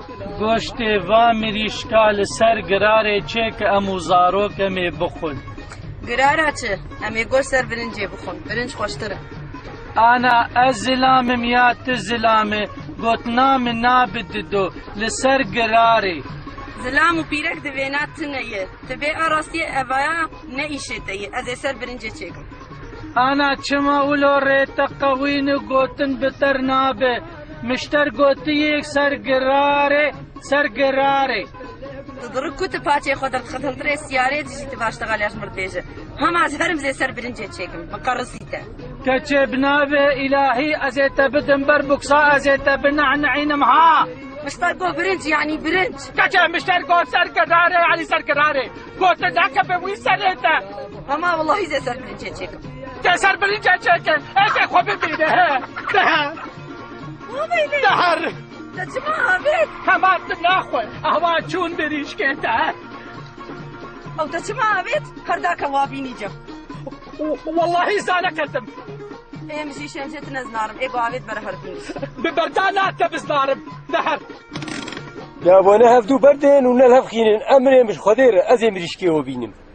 گۆشتێ وا مریشکا لەسەر گرارێ چێکە ئەم و زارۆکەمێ بخۆن. گرارە چ؟ ئەمێ گۆشت سەر برنجێ بخۆن، برنج خۆشترە. ئانا ئەس زلامم یا ت زلامێ گوتنا من نابددۆ لەسەر گرارێ. زلام و پیرەک دەوێنات تنەیە، دەبێ ئاڕاستیە ئەڤایە نەئیشێتەیە، ئەزێ سەر برنجێ چێکم. ئانا چما ولۆ ڕێتە قەوین و گوتن بتەر نابێ، مشتەر گوتیەک سەر گرارێ سەر گرارێ. دڕک کوتە پاچێ خۆ دەرخەتەنترێ سیارێ دژیتە باشتەغالیاش مردێژە. هەماز هەرم زێ سەر برنجێ چێکم، بەقەڕسیتە. کەچێ بنابێ ئیلاهی ئەزێتە بدم بەر بوکسا ئەزێتە بنەعنەعینم ها. مشتەر گۆ برنج یعنی برنج. کەچێ مشتەر گۆ سەر گرارێ یعنی سەر گرارێ. گۆتە داکە بێ وی سەرێتە. هەما وەڵڵاهی زێ سەر برنجێ چێکم. تێ سەر برنجێ چێکە ئێکێ خۆ ببینێ هێ. دەهەر. دەچما ئاوێت. هەمان ناخۆی ئەوا چوون بریشکێتە. ئەو دەچما ئاوێت هەرداکە وابینی جەم. واللهی زانە کردم. ئێمژی شێنجێت نەزنارم ئێگۆ ئاوێت بەرە هەربینی. ببەردا ناتە بزنارم دەهەر. دابۆنە هەفتوو بەردێن و نەل هەفخینن ئەمرێ مش خۆدێرە ئەزێ مریشکێوە بینم.